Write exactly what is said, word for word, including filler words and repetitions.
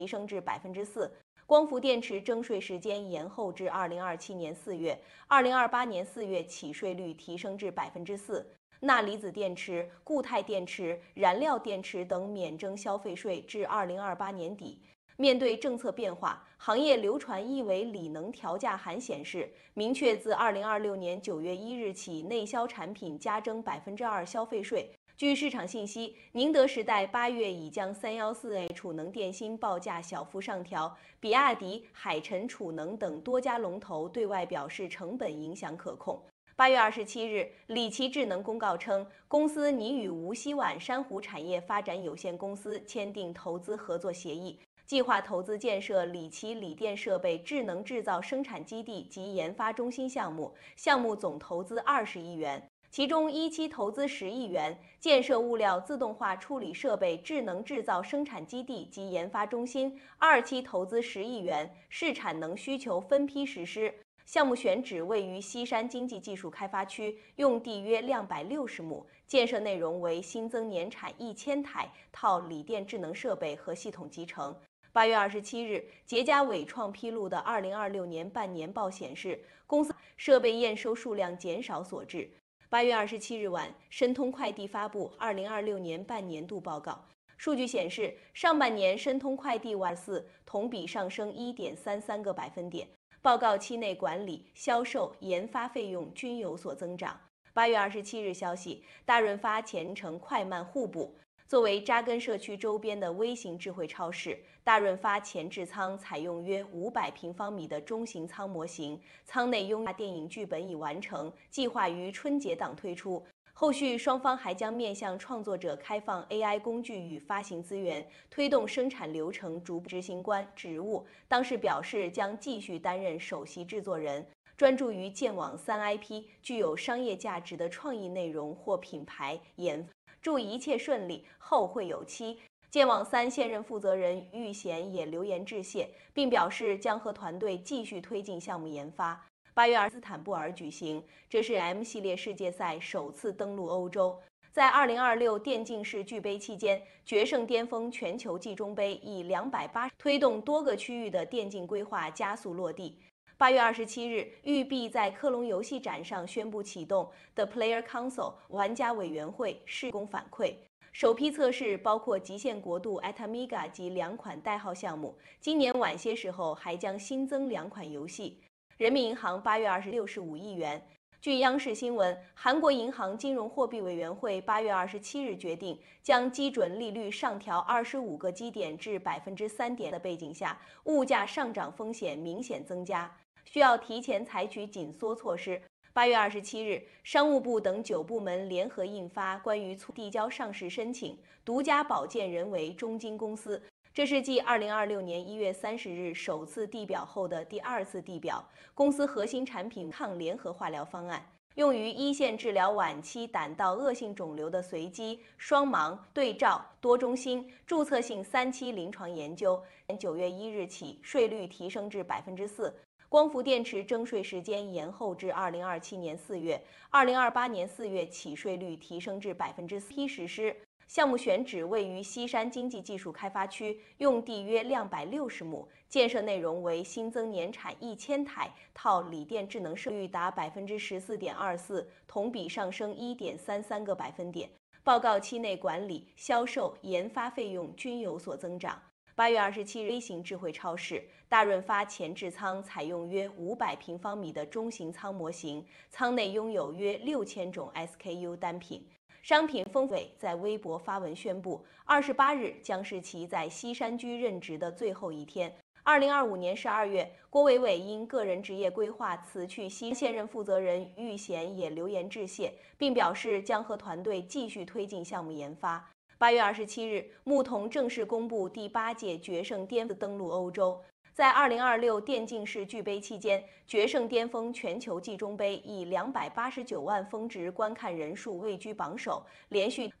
提升至百分之四。光伏电池征税时间延后至二零二七年四月，二零二八年四月起税率提升至百分之四。钠离子电池、固态电池、燃料电池等免征消费税至二零二八年底。面对政策变化，行业流传一维锂能调价函显示，明确自二零二六年九月一日起，内销产品加征百分之二消费税。据市场信息，宁德时代八月已将三一四 A 储能电芯报价小幅上调，比亚迪、海辰储能等多家龙头对外表示成本影响可控。八月二十七日，理奇智能公告称，公司拟与无锡皖珊瑚产业发展有限公司签订投资合作协议，计划投资建设理奇锂电设备智能制造生产基地及研发中心项目，项目总投资二十亿元。其中一期投资十亿元，建设物料自动化处理设备智能制造生产基地及研发中心；二期投资十亿元，视产能需求分批实施。项目选址位于西山经济技术开发区，用地约两百六十亩，建设内容为新增年产一千台套锂电智能设备和系统集成。八月二十七日，捷佳伟创披露的二零二六年半年报显示，公司设备验收数量减少所致。八月二十七日晚，申通快递发布二零二六年半年度报告。数据显示，上半年申通快递万四同比上升一点三三个百分点。报告期内管理、销售、研发费用均有所增长。八月二十七日消息，大润发前程快慢互补。作为扎根社区周边的微型智慧超市，大润发前置仓采用约五百平方米的中型仓模型，仓内拥有电影剧本已完成，计划于春节档推出。后续双方还将面向创作者开放 A I 工具与发行资源，推动生产流程逐步执行官职务。当时表示将继续担任首席制作人，专注于剑网三 I P 具有商业价值的创意内容或品牌研发。祝一切顺利，后会有期。剑网三现任负责人玉贤也留言致谢，并表示将和团队继续推进项目研发。八月二日，斯坦布尔举行，这是 M 系列世界赛首次登陆欧洲。在二零二六电竞世俱杯期间，决胜巅峰全球季中杯以两百八十推动多个区域的电竞规划加速落地。八月二十七日，育碧在科隆游戏展上宣布启动 The Player Council 玩家委员会试工反馈。首批测试包括极限国度 Atamiga 及两款代号项目，今年晚些时候还将新增两款游戏。人民银行八月二十六十五亿元。据央视新闻，韩国银行金融货币委员会八月二十七日决定，将基准利率上调二十五个基点至百分之三点的背景下，物价上涨风险明显增加，需要提前采取紧缩措施。八月二十七日，商务部等九部门联合印发关于促递交上市申请，独家保荐人为中金公司。这是继二零二六年一月三十日首次递表后的第二次递表。公司核心产品抗联合化疗方案，用于一线治疗晚期胆道恶性肿瘤的随机、双盲、对照、多中心、注册性三期临床研究。九月一日起，税率提升至百分之四。光伏电池征税时间延后至二零二七年四月，二零二八年四月起税率提升至百分之四批实施。项目选址位于西山经济技术开发区，用地约两百六十亩，建设内容为新增年产一千台套锂电智能设备，率达百分之十四点二四，同比上升一点三三个百分点。报告期内管理、销售、研发费用均有所增长。八月二十七日，微型智慧超市大润发前置仓采用约五百平方米的中型仓模型，仓内拥有约六千种 S K U 单品。商品丰富在微博发文宣布，二十八日将是其在西山居任职的最后一天。二零二五年十二月，郭伟伟因个人职业规划辞去西现任负责人玉贤也留言致谢，并表示将和团队继续推进项目研发。八月二十七日，牧童正式公布第八届决胜巅峰登陆欧洲。在二零二六电竞世俱杯期间，决胜巅峰全球季中杯以两百八十九万峰值观看人数位居榜首，连续